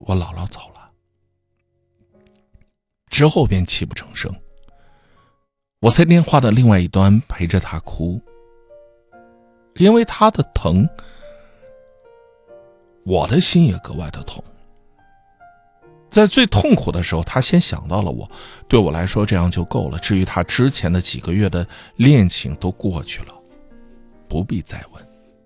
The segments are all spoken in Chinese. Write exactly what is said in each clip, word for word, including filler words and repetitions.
我姥姥走了。之后便泣不成声。我在电话的另外一端陪着他哭，因为他的疼，我的心也格外的痛。在最痛苦的时候，他先想到了我，对我来说这样就够了。至于他之前的几个月的恋情都过去了，不必再问。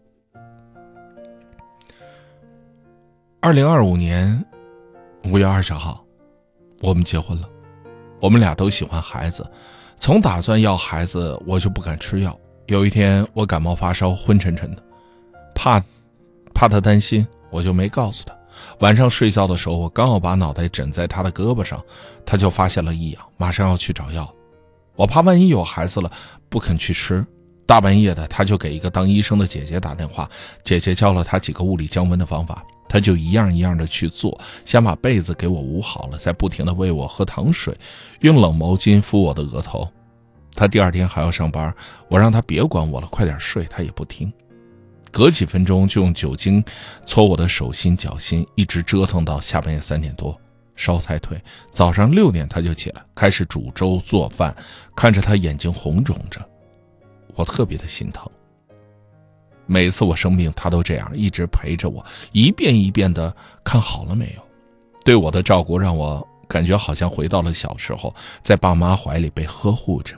二零二五年五月二十号，我们结婚了。我们俩都喜欢孩子，从打算要孩子我就不敢吃药。有一天我感冒发烧，昏沉沉的，怕怕他担心，我就没告诉他。晚上睡觉的时候，我刚好把脑袋枕在他的胳膊上，他就发现了异样，马上要去找药。我怕万一有孩子了，不肯去吃。大半夜的，他就给一个当医生的姐姐打电话，姐姐教了他几个物理降温的方法，他就一样一样的去做，先把被子给我捂好了，再不停的喂我喝糖水，用冷毛巾敷我的额头。他第二天还要上班，我让他别管我了，快点睡，他也不听。隔几分钟就用酒精搓我的手心脚心，一直折腾到下半夜三点多，烧才退。早上六点他就起来，开始煮粥做饭，看着他眼睛红肿着，我特别的心疼。每次我生病，他都这样一直陪着我，一遍一遍的看好了没有。对我的照顾让我感觉好像回到了小时候，在爸妈怀里被呵护着。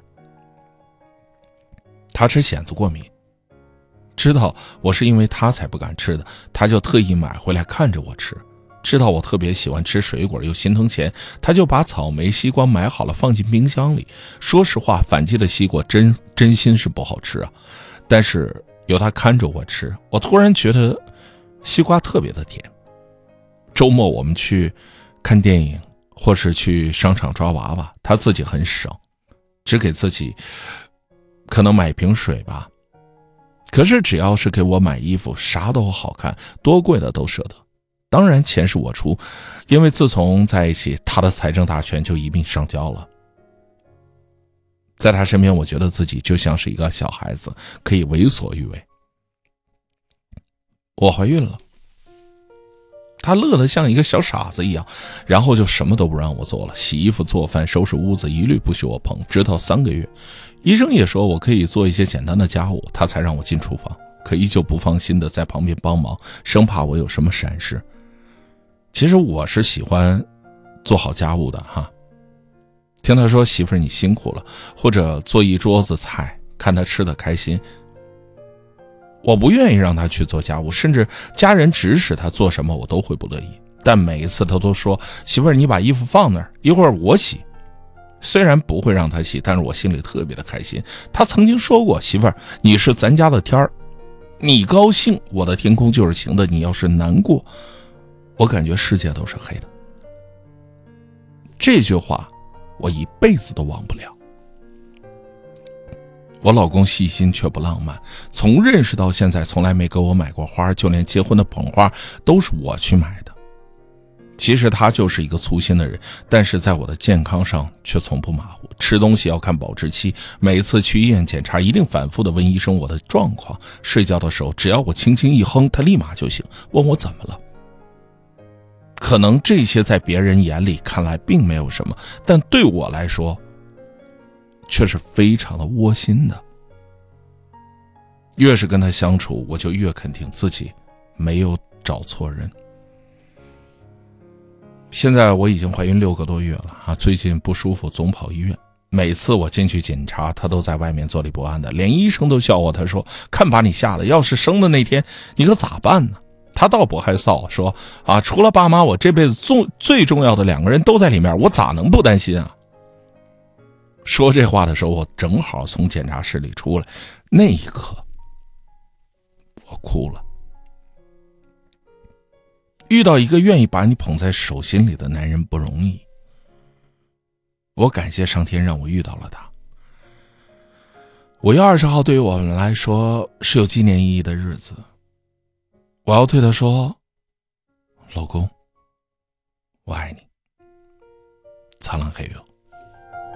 他吃蚬子过敏，知道我是因为他才不敢吃的，他就特意买回来看着我吃。知道我特别喜欢吃水果又心疼钱，他就把草莓西瓜买好了放进冰箱里。说实话，反季的西瓜真真心是不好吃啊，但是有他看着我吃，我突然觉得西瓜特别的甜。周末我们去看电影或是去商场抓娃娃，他自己很省，只给自己可能买一瓶水吧。可是只要是给我买衣服，啥都好看，多贵的都舍得。当然钱是我出，因为自从在一起，他的财政大权就一并上交了。在他身边，我觉得自己就像是一个小孩子，可以为所欲为。我怀孕了，他乐得像一个小傻子一样，然后就什么都不让我做了，洗衣服做饭收拾屋子一律不许我碰，直到三个月。医生也说我可以做一些简单的家务，他才让我进厨房，可依旧不放心的在旁边帮忙，生怕我有什么闪失。其实我是喜欢做好家务的哈，听他说媳妇儿你辛苦了，或者做一桌子菜，看他吃得开心。我不愿意让他去做家务，甚至家人指使他做什么我都会不乐意，但每一次他都说媳妇儿你把衣服放那儿，一会儿我洗。虽然不会让他洗，但是我心里特别的开心。他曾经说过，媳妇儿你是咱家的天儿，你高兴我的天空就是晴的，你要是难过我感觉世界都是黑的。这句话我一辈子都忘不了。我老公细心却不浪漫，从认识到现在从来没给我买过花，就连结婚的捧花都是我去买的。其实他就是一个粗心的人，但是在我的健康上却从不马虎。吃东西要看保质期，每次去医院检查一定反复的问医生我的状况。睡觉的时候只要我轻轻一哼，他立马就醒，问我怎么了。可能这些在别人眼里看来并没有什么，但对我来说却是非常的窝心的。越是跟他相处，我就越肯定自己没有找错人。现在我已经怀孕六个多月了啊，最近不舒服总跑医院，每次我进去检查他都在外面坐立不安的，连医生都笑我，他说看把你吓的，要是生的那天你可咋办呢？他倒不害臊，说啊，除了爸妈我这辈子最最重要的两个人都在里面，我咋能不担心啊？说这话的时候我正好从检查室里出来，那一刻我哭了。遇到一个愿意把你捧在手心里的男人不容易，我感谢上天让我遇到了他。五月二十号对于我们来说是有纪念意义的日子，我要对他说，老公我爱你，苍狼黑月。